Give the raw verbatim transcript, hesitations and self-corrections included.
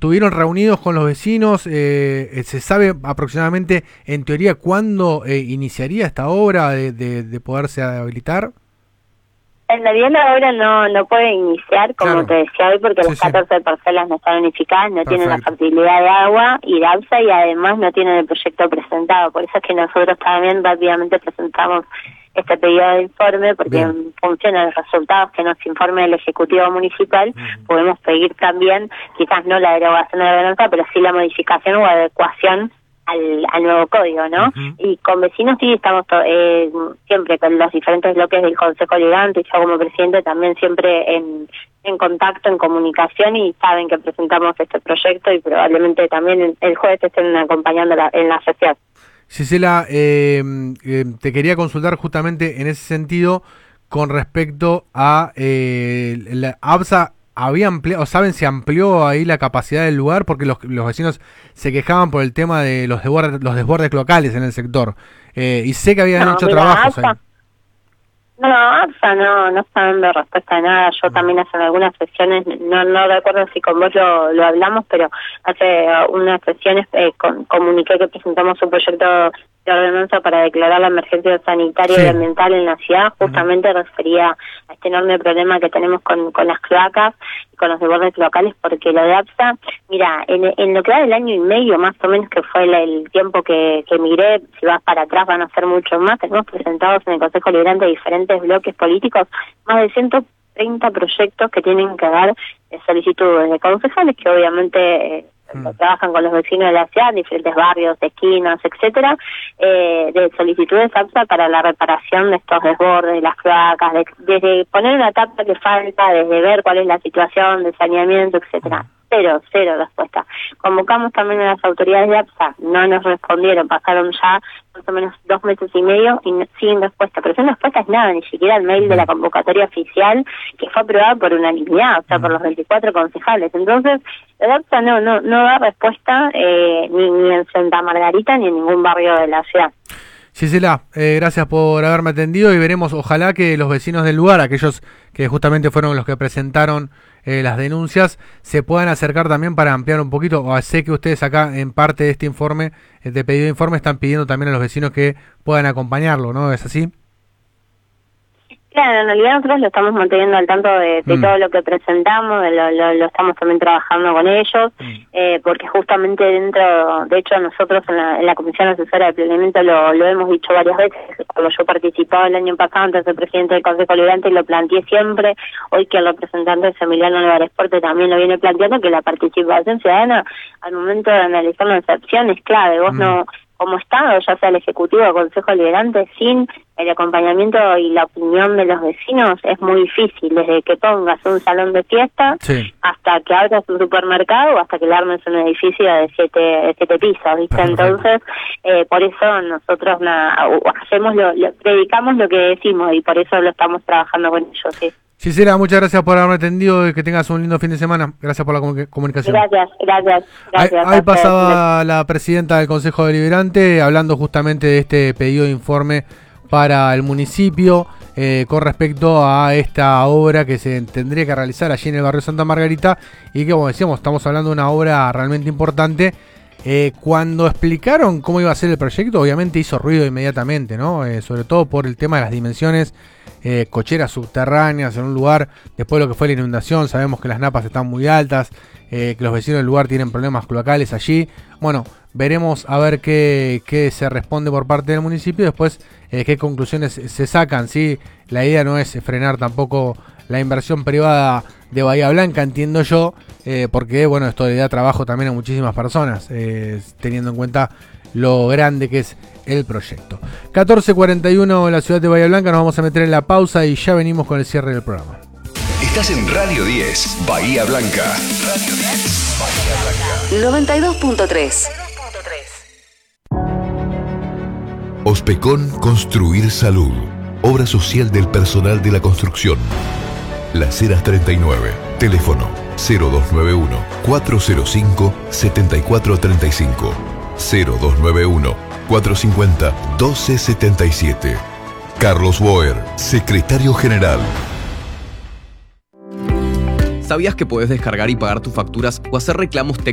estuvieron reunidos con los vecinos. Eh, ¿Se sabe aproximadamente, en teoría, cuándo eh, iniciaría esta obra de, de, de poderse habilitar? En realidad la obra no no puede iniciar, como Claro. te decía hoy, porque Sí, las sí. catorce parcelas no están unificadas, no tienen la Perfecto. fertilidad de agua y de ABSA, y además no tienen el proyecto presentado. Por eso es que nosotros también rápidamente presentamos este pedido de informe, porque Bien. en función de los resultados que nos informe el Ejecutivo Municipal, Ujú. podemos pedir también, quizás no la derogación de la ordenanza, pero sí la modificación o adecuación al, al nuevo código, ¿no? Ujú. Y con vecinos sí estamos to- eh, siempre con los diferentes bloques del Consejo Liberante, y yo como presidente también siempre en, en contacto, en comunicación, y saben que presentamos este proyecto y probablemente también el, el jueves estén acompañando la, en la sesión. Gisela, eh, eh, te quería consultar justamente en ese sentido con respecto a eh, la ABSA. ¿Había ampliado, saben si amplió ahí la capacidad del lugar? Porque los, los vecinos se quejaban por el tema de los desbordes, los desbordes locales en el sector. Eh, y sé que habían No, hecho mira, trabajos ABSA, ahí. No, ABSA no, no está dando respuesta a nada. Yo también hace algunas sesiones, no no recuerdo si con vos lo, lo hablamos, pero hace uh, unas sesiones eh, con, comuniqué que presentamos un proyecto de ordenanza para declarar la emergencia sanitaria Sí. y ambiental en la ciudad. Justamente refería a este enorme problema que tenemos con, con las cloacas y con los desbordes locales, porque lo de ABSA, mira, en, en lo que va del año y medio más o menos, que fue el, el tiempo que, que migré, si vas para atrás van a ser muchos más, tenemos presentados en el Consejo Liberante diferentes bloques políticos, más de ciento treinta proyectos que tienen que ver eh, solicitudes de concejales que obviamente eh, Mm. trabajan con los vecinos de la ciudad, diferentes barrios, esquinas, etcétera, eh, de solicitudes ABSA para la reparación de estos desbordes, las cloacas, de, desde poner una tapa que falta, desde ver cuál es la situación de saneamiento, etcétera. Cero, cero respuesta. Convocamos también a las autoridades de ABSA, no nos respondieron, pasaron ya más o menos dos meses y medio y no, sin respuesta. Pero sin respuesta es nada, ni siquiera el mail de la convocatoria oficial que fue aprobada por unanimidad, o sea, por los veinticuatro concejales. Entonces, la ABSA no, no, no da respuesta eh, ni, ni en Santa Margarita ni en ningún barrio de la ciudad. Gisela, eh, gracias por haberme atendido y veremos, ojalá que los vecinos del lugar, aquellos que justamente fueron los que presentaron eh, las denuncias, se puedan acercar también para ampliar un poquito. O sé que ustedes acá en parte de este informe, eh, de pedido de informe, están pidiendo también a los vecinos que puedan acompañarlo, ¿no? ¿Es así? Claro, en realidad nosotros lo estamos manteniendo al tanto de, de Mm. todo lo que presentamos, de lo, lo, lo estamos también trabajando con ellos, Mm. eh, porque justamente dentro, de hecho nosotros en la, en la Comisión Asesora de Planeamiento lo, lo hemos dicho varias veces, cuando yo participaba el año pasado antes de presidente del Consejo Liberante y lo planteé siempre, hoy que el representante es Emiliano Álvarez Porte también lo viene planteando, que la participación ciudadana al momento de analizar la excepción es clave. Vos Mm. no, como Estado, ya sea el Ejecutivo o el Consejo Liberante, sin el acompañamiento y la opinión de los vecinos es muy difícil, desde que pongas un salón de fiesta Sí. hasta que abras un supermercado o hasta que le armes un edificio de siete, de siete pisos, ¿viste? Perfecto. Entonces, eh, por eso nosotros na, hacemos lo, lo, predicamos lo que decimos y por eso lo estamos trabajando con ellos, sí. Gisela, muchas gracias por haberme atendido y que tengas un lindo fin de semana. Gracias por la comu- comunicación. Gracias, gracias, Ahí, gracias. ahí pasaba la presidenta del Consejo Deliberante hablando justamente de este pedido de informe para el municipio eh, con respecto a esta obra que se tendría que realizar allí en el barrio Santa Margarita y que, como decíamos, estamos hablando de una obra realmente importante. Eh, cuando explicaron cómo iba a ser el proyecto, obviamente hizo ruido inmediatamente, ¿no? Eh, sobre todo por el tema de las dimensiones, eh, cocheras subterráneas en un lugar, después de lo que fue la inundación, sabemos que las napas están muy altas, eh, que los vecinos del lugar tienen problemas cloacales allí. Bueno, veremos a ver qué, qué se responde por parte del municipio y después eh, qué conclusiones se sacan, ¿sí? La idea no es frenar tampoco la inversión privada de Bahía Blanca, entiendo yo, eh, porque bueno, esto le da trabajo también a muchísimas personas, eh, teniendo en cuenta lo grande que es el proyecto. catorce cuarenta y uno en la ciudad de Bahía Blanca, nos vamos a meter en la pausa y ya venimos con el cierre del programa. Estás en Radio diez, Bahía Blanca. Radio diez, Bahía Blanca. noventa y dos punto tres. Ospecón Construir Salud. Obra social del personal de la construcción. Las Heras treinta y nueve. Teléfono cero dos nueve uno, cuatro cero cinco, siete cuatro tres cinco. cero dos nueve uno, cuatro cinco cero, uno dos siete siete. Carlos Boer, Secretario General. ¿Sabías que podés descargar y pagar tus facturas o hacer reclamos técnicos